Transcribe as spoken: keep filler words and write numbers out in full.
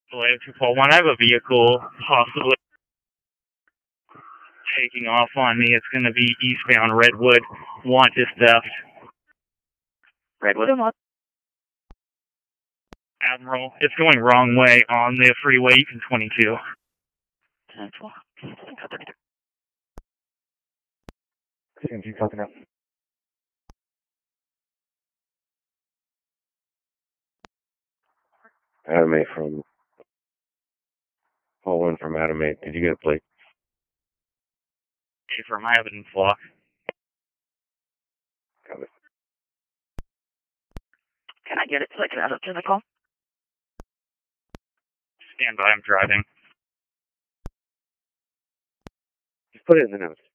Delay two four one, I have a vehicle possibly taking off on me. It's going to be eastbound Redwood. Want is theft. Redwood. Admiral, it's going wrong way on the freeway. You can twenty-two. ten twelve. Seems fucking up. Adam eight from Paul one from Adam eight. Did you get a plate? Hey, from I have it in flock. Got it. Can I get it so I can add it to the call? Stand by, I'm driving. Just put it in the notes.